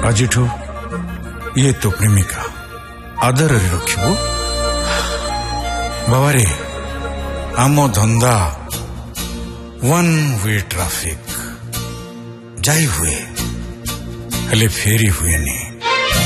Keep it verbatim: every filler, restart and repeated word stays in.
ଆଜିଠୁ ଇଏ ତୋ ପ୍ରେମିକା ଆଦରରେ ରଖିବୁ। ବାବାରେ ଆମ ଧନ୍ଦା ୱାନ୍ ୱେ ଟ୍ରାଫିକ, ଯାଇ ହୁଏ ହେଲେ ଫେରି ହୁଏନି।